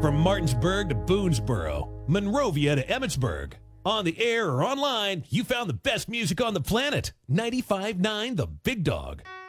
From Martinsburg to Boonesboro, Monrovia to Emmetsburg. On the air or online, you found the best music on the planet. 95.9 The Big Dog.